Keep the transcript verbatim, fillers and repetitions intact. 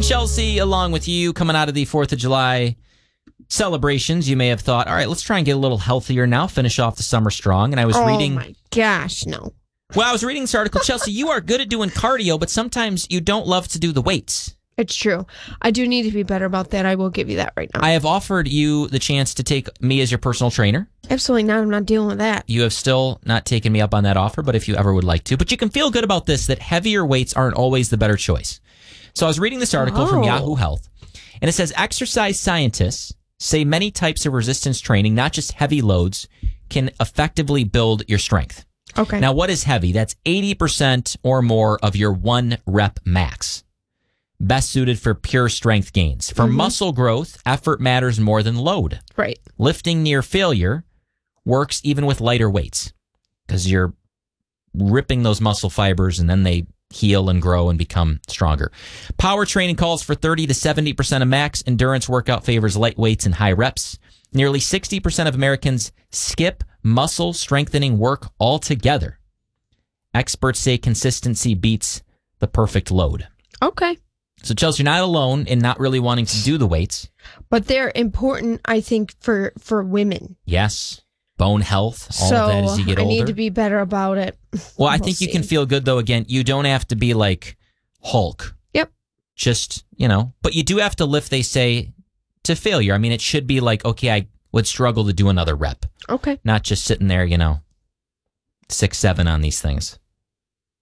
Chelsea, along with you, coming out of the fourth of July celebrations. You may have thought, all right, let's try and get a little healthier now, finish off the summer strong. And I was oh reading... Oh, my gosh, no. Well, I was reading this article. Chelsea, you are good at doing cardio, but sometimes you don't love to do the weights. It's true. I do need to be better about that. I will give you that right now. I have offered you the chance to take me as your personal trainer. Absolutely not. I'm not dealing with that. You have still not taken me up on that offer, but if you ever would like to. But you can feel good about this, that heavier weights aren't always the better choice. So I was reading this article oh. from Yahoo Health, and it says exercise scientists say many types of resistance training, not just heavy loads, can effectively build your strength. Okay. Now, what is heavy? That's eighty percent or more of your one rep max. Best suited for pure strength gains. For mm-hmm. muscle growth, effort matters more than load. Right. Lifting near failure works even with lighter weights because you're ripping those muscle fibers and then they heal and grow and become stronger. Power training calls for thirty to seventy percent of max. Endurance workout favors light weights and high reps. Nearly sixty percent of Americans skip muscle strengthening work altogether. Experts say consistency beats the perfect load. Okay. So, Chelsea, you're not alone in not really wanting to do the weights. But they're important, I think, for, for women. Yes. Bone health, all so of that as you get I older. need to be better about it. Well, I we'll think see. you can feel good, though. Again, you don't have to be like Hulk. Yep. Just, you know, but you do have to lift, they say, to failure. I mean, it should be like, okay, I would struggle to do another rep. Okay. Not just sitting there, you know, six, seven on these things.